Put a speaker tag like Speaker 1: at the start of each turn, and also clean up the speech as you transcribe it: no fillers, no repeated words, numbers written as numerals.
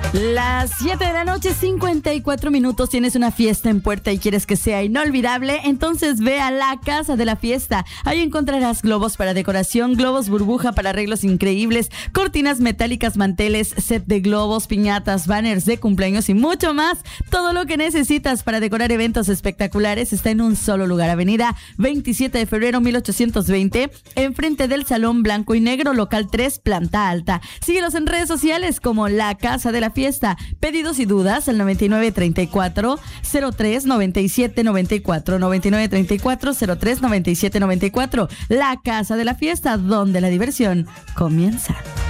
Speaker 1: Las 7 de la noche, 54 minutos. Tienes una fiesta en puerta y quieres que sea inolvidable, entonces ve a la Casa de la Fiesta. Ahí encontrarás globos para decoración, globos burbuja para arreglos increíbles, cortinas metálicas, manteles, set de globos, piñatas, banners de cumpleaños y mucho más. Todo lo que necesitas para decorar eventos espectaculares está en un solo lugar. Avenida 27 de febrero 1820, enfrente del Salón Blanco y Negro, local 3, planta alta. Síguelos en redes sociales como La Casa de la Fiesta. Pedidos y dudas al 9934 03 97 94, 9934 03 97 94. La Casa de la Fiesta, donde la diversión comienza.